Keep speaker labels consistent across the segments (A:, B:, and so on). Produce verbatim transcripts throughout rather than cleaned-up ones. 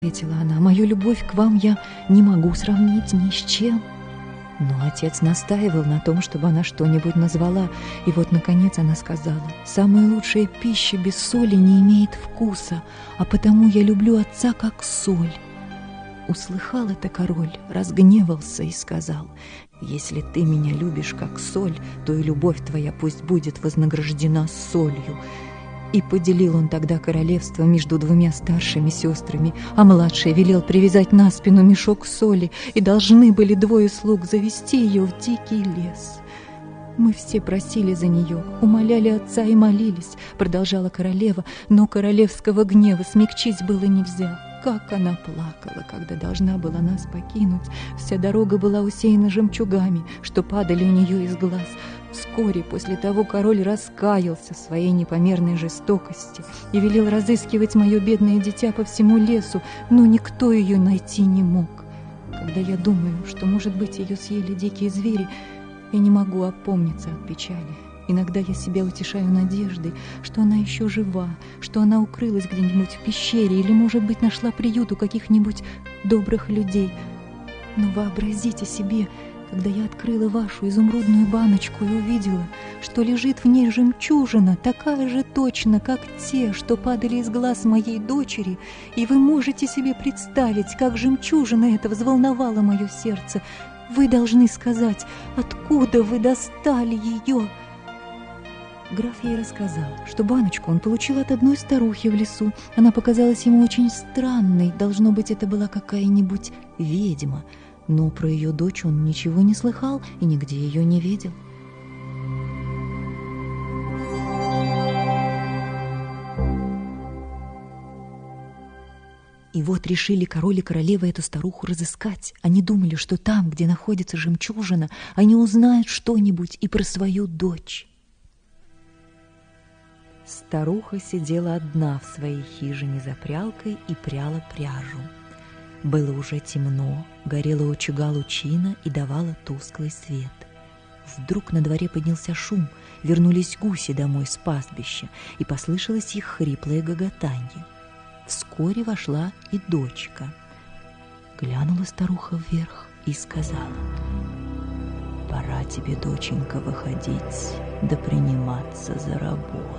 A: ответила она, мою любовь к вам я не могу сравнить ни с чем. Но отец настаивал на том, чтобы она что-нибудь назвала, и вот, наконец, она сказала: «Самая лучшая пища без соли не имеет вкуса, а потому я люблю отца как соль». Услыхал это король, разгневался и сказал: «Если ты меня любишь как соль, то и любовь твоя пусть будет вознаграждена солью». И поделил он тогда королевство между двумя старшими сестрами, а младший велел привязать на спину мешок соли, и должны были двое слуг завести ее в дикий лес. «Мы все просили за нее, умоляли отца и молились», — продолжала королева, «но королевского гнева смягчить было нельзя». Как она плакала, когда должна была нас покинуть. Вся дорога была усеяна жемчугами, что падали у нее из глаз. Вскоре после того король раскаялся в своей непомерной жестокости и велел разыскивать мое бедное дитя по всему лесу, но никто ее найти не мог. Когда я думаю, что, может быть, ее съели дикие звери, я не могу опомниться от печали. Иногда я себя утешаю надеждой, что она еще жива, что она укрылась где-нибудь в пещере или, может быть, нашла приют у каких-нибудь добрых людей. Но вообразите себе, когда я открыла вашу изумрудную баночку и увидела, что лежит в ней жемчужина, такая же точно, как те, что падали из глаз моей дочери, и вы можете себе представить, как жемчужина эта взволновала мое сердце. Вы должны сказать, откуда вы достали ее?» Граф ей рассказал, что баночку он получил от одной старухи в лесу. Она показалась ему очень странной, должно быть, это была какая-нибудь ведьма. Но про ее дочь он ничего не слыхал и нигде ее не видел. И вот решили король и королева эту старуху разыскать. Они думали, что там, где находится жемчужина, они узнают что-нибудь и про свою дочь. Старуха сидела одна в своей хижине за прялкой и пряла пряжу. Было уже темно, горела у очага лучина и давала тусклый свет. Вдруг на дворе поднялся шум, вернулись гуси домой с пастбища, и послышалось их хриплое гоготанье. Вскоре вошла и дочка. Глянула старуха вверх и сказала: «Пора тебе, доченька, выходить да приниматься за работу».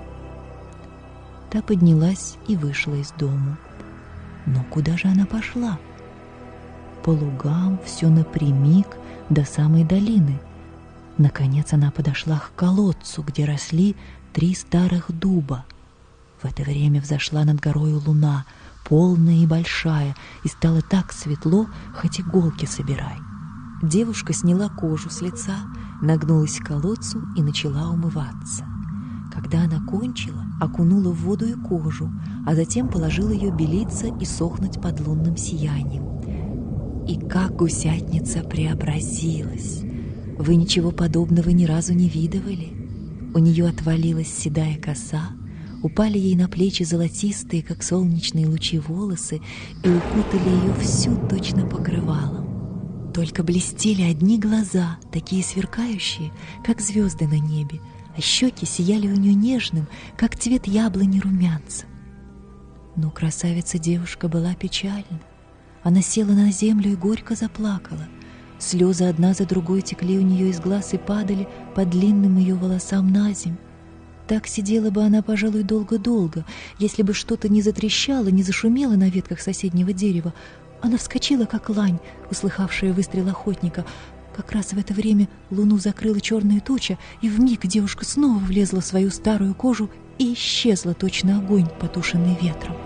A: Та поднялась и вышла из дому. Но куда же она пошла? По лугам все напрямик до самой долины. Наконец она подошла к колодцу, где росли три старых дуба. В это время взошла над горою луна, полная и большая, и стало так светло, хоть иголки собирай. Девушка сняла кожу с лица, нагнулась к колодцу и начала умываться. Когда она кончила, окунула в воду и кожу, а затем положила ее белиться и сохнуть под лунным сиянием. И как гусятница преобразилась! Вы ничего подобного ни разу не видывали? У нее отвалилась седая коса, упали ей на плечи золотистые, как солнечные лучи, волосы и укутали ее всю точно покрывалом. Только блестели одни глаза, такие сверкающие, как звезды на небе, а щеки сияли у нее нежным, как цвет яблони румянцем. Но красавица-девушка была печальна. Она села на землю и горько заплакала. Слезы одна за другой текли у нее из глаз и падали по длинным ее волосам на земь. Так сидела бы она, пожалуй, долго-долго, если бы что-то не затрещало, не зашумело на ветках соседнего дерева. Она вскочила, как лань, услыхавшая выстрел охотника. Как раз в это время луну закрыла черная туча, и вмиг девушка снова влезла в свою старую кожу и исчезла, точно огонь, потушенный ветром.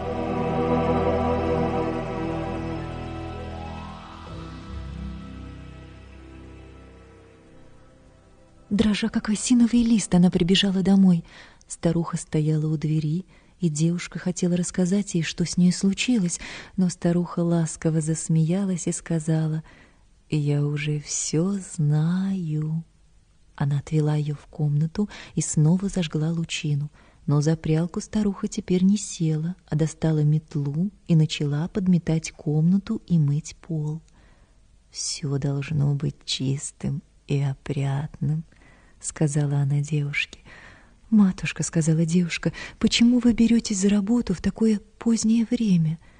A: Дрожа, как осиновый лист, она прибежала домой. Старуха стояла у двери, и девушка хотела рассказать ей, что с ней случилось, но старуха ласково засмеялась и сказала: «Я уже все знаю». Она отвела ее в комнату и снова зажгла лучину, но за прялку старуха теперь не села, а достала метлу и начала подметать комнату и мыть пол. «Все должно быть чистым и опрятным», — сказала она девушке. «Матушка, — сказала девушка, — почему вы беретесь за работу в такое позднее время?